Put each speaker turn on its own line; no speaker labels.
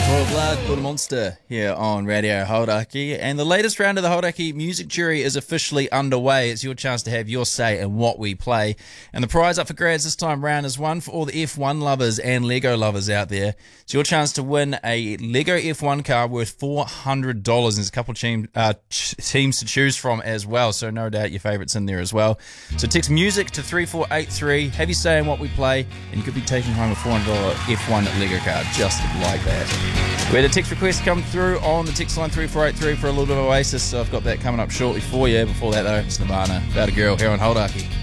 Royal Blood, Good Monster here on Radio Hauraki. And the latest round of the Hauraki Music Jury is officially underway. It's your chance to have your say in what we play. And the prize up for grabs this time round is one for all the F1 lovers and Lego lovers out there. It's your chance to win a Lego F1 car worth $400. There's a couple of teams to choose from as well, so no doubt your favourites in there as well. So text music to 3483, have your say in what we play, and you could be taking home a $400 F1 Lego car just like that. We had a text request come through on the text line 3483 for a little bit of Oasis, so I've got that coming up shortly for you. Before that though, it's Nirvana, About a Girl here on Hauraki.